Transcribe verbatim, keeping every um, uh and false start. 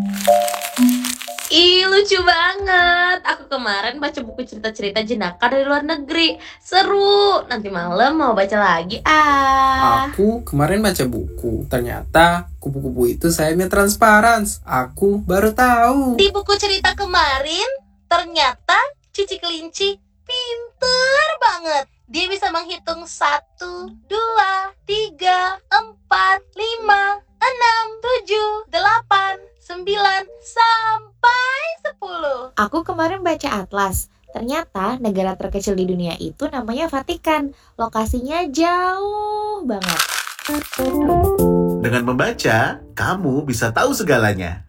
Ih, lucu banget. Aku kemarin baca buku cerita-cerita jenaka dari luar negeri. Seru. Nanti malam mau baca lagi. Ah. Aku kemarin baca buku. Ternyata kupu-kupu itu sayapnya transparan. Aku baru tahu. Di buku cerita kemarin, ternyata Cici Kelinci pinter banget. Dia bisa menghitung satu, dua, tiga, empat, lima, enam, tujuh, delapan, sembilan, sampai sepuluh. Aku kemarin baca atlas. Ternyata negara terkecil di dunia itu namanya Vatikan. Lokasinya jauh banget. Dengan membaca, kamu bisa tahu segalanya.